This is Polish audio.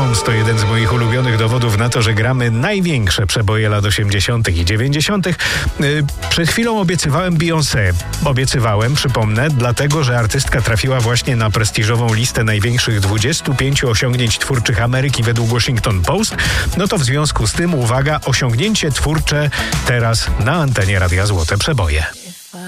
Stones to jeden z moich ulubionych dowodów na to, że gramy największe przeboje lat 80. i 90. Przed chwilą obiecywałem Beyoncé. Przypomnę, dlatego, że artystka trafiła właśnie na prestiżową listę największych 25 osiągnięć twórczych Ameryki według Washington Post. No to w związku z tym, uwaga, osiągnięcie twórcze teraz na antenie Radia Złote Przeboje.